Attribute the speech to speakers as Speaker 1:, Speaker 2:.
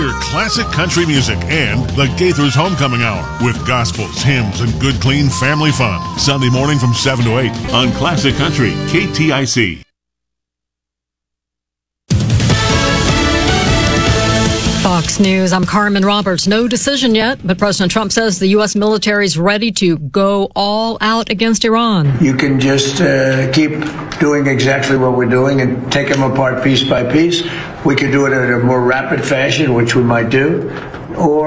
Speaker 1: Hear classic country music and the Gaithers Homecoming Hour with gospels, hymns, and good, clean family fun. Sunday morning from 7 to 8 on Classic Country, KTIC.
Speaker 2: Fox News, I'm Carmen Roberts. No decision yet, but President Trump says the U.S. military is ready to go all out against Iran.
Speaker 3: You can just keep doing exactly what we're doing and take them apart piece by piece. We could do it in a more rapid fashion, which we might do, or